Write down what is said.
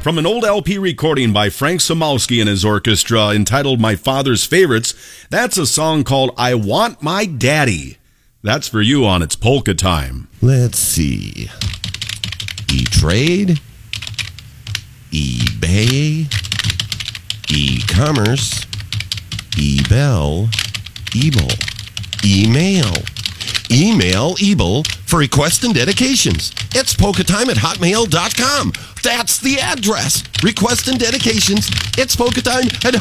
From an old LP recording by Frank Samowski and his orchestra entitled My Father's Favorites, that's a song called I Want My Daddy. That's for you on It's Polka Time. Let's see. E-Trade, eBay, e-commerce, eBell, Ebel, email. Email Ebel for requests and dedications. It's polkatime@hotmail.com. That's the address. Requests and dedications. It's polkatime@hotmail.com.